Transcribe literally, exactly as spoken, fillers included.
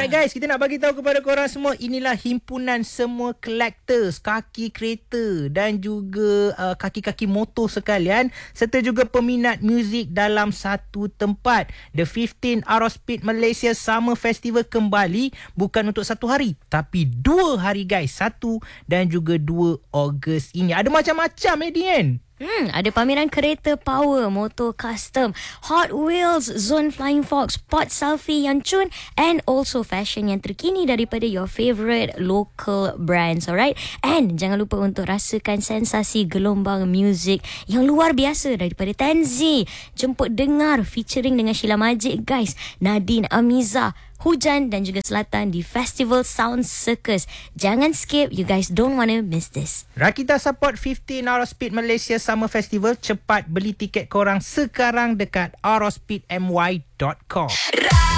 Alright guys, kita nak bagi tahu kepada korang semua, inilah himpunan semua collectors kaki kereta dan juga uh, kaki-kaki motor sekalian, serta juga peminat muzik dalam satu tempat. The fifteen Aerospeed Malaysia Summer Festival kembali, bukan untuk satu hari tapi dua hari guys, satu dan juga dua Ogos ini. Ada macam-macam Eddie kan? Hmm, ada pameran kereta power, motor custom, Hot Wheels, Zone Flying Fox, Spot Selfie yang cun, and also fashion yang terkini daripada your favourite local brands, alright? And jangan lupa untuk rasakan sensasi gelombang muzik yang luar biasa daripada Tenzi. Jemput dengar featuring dengan Sheila Majid guys, Nadine Amiza, Hujan dan juga Selatan di Festival Sound Circus. Jangan skip, you guys don't wanna miss this. Rakita support fifteen Aerospeed Malaysia Summer Festival. Cepat beli tiket korang sekarang dekat aerospeed m y dot com.